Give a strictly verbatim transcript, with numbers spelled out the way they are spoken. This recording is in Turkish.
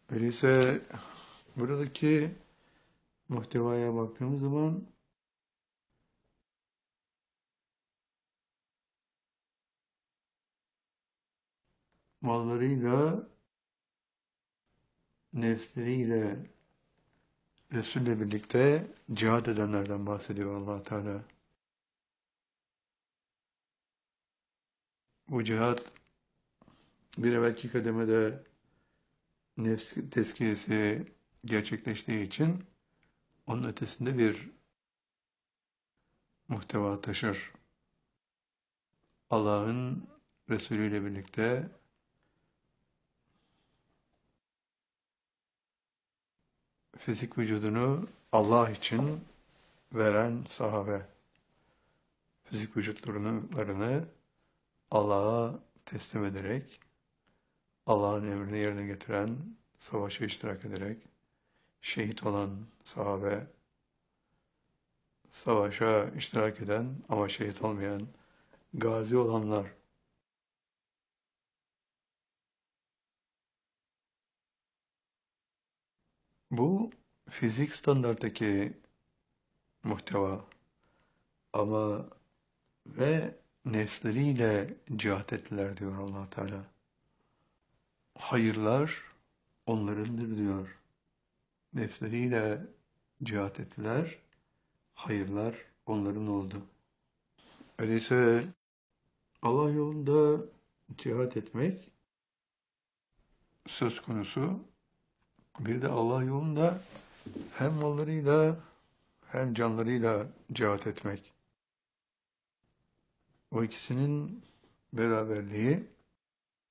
Öyleyse buradaki muhtevaya baktığımız zaman mallarıyla, nefsleriyle, Resul'le birlikte cihad edenlerden bahsediyor Allah Teala. Bu cihad bir evvelki kademede nefs tezkiyesi gerçekleştiği için onun ötesinde bir muhteva taşır. Allah'ın Resulü ile birlikte fizik vücudunu Allah için veren sahabe, fizik vücutlarını Allah'a teslim ederek, Allah'ın emrini yerine getiren, savaşa iştirak ederek, şehit olan sahabe, savaşa iştirak eden ama şehit olmayan, gazi olanlar, bu fizik standarttaki muhteva ama ve nefsleriyle cihat ettiler diyor Allah Teala. Hayırlar onlarındır diyor. Nefsleriyle cihat ettiler, hayırlar onların oldu. Öyleyse Allah yolunda cihat etmek söz konusu. Bir de Allah yolunda hem mallarıyla hem canlarıyla cihat etmek. O ikisinin beraberliği